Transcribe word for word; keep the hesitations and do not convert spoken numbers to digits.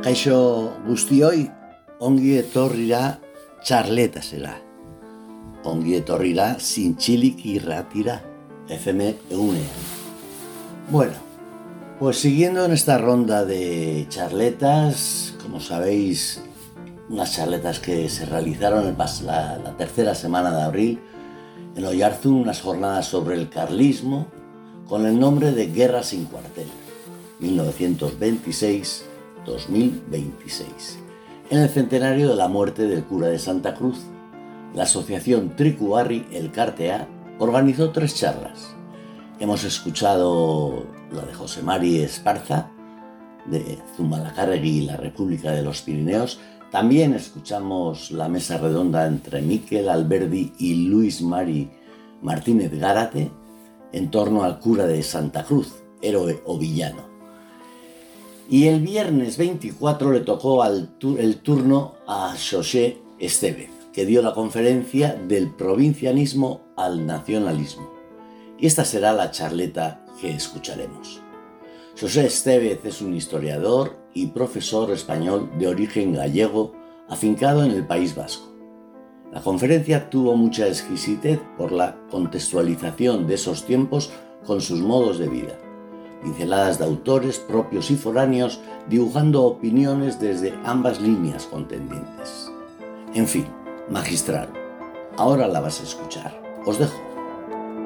Kaixo guztioi, ongi etorrira txarletasera. Ongi etorrira zintzilik irratira, F M egunean. Bueno, pues siguiendo en esta ronda de charletas, como sabéis, unas charletas que se realizaron el pas- la, la tercera semana de abril en Oyarzun, unas jornadas sobre el carlismo con el nombre de Guerra sin cuartel, mil novecientos veintiséis a dos mil veintiséis. En el centenario de la muerte del cura de Santa Cruz, la asociación Trikuharri Elkartea organizó tres charlas. Hemos escuchado la de José Mari Esparza, de Zumalacárregui y la República de los Pirineos. También escuchamos la mesa redonda entre Miquel Alberdi y Luis Mari Martínez Gárate en torno al cura de Santa Cruz, héroe o villano. Y el viernes veinticuatro le tocó al tu- el turno a José Estevez, que dio la conferencia del provincianismo al nacionalismo. Y esta será la charleta que escucharemos. José Estevez es un historiador y profesor español de origen gallego, afincado en el País Vasco. La conferencia tuvo mucha exquisitez por la contextualización de esos tiempos con sus modos de vida. Pinceladas de autores propios y foráneos, dibujando opiniones desde ambas líneas contendientes. En fin, magistral. Ahora la vas a escuchar. Os dejo.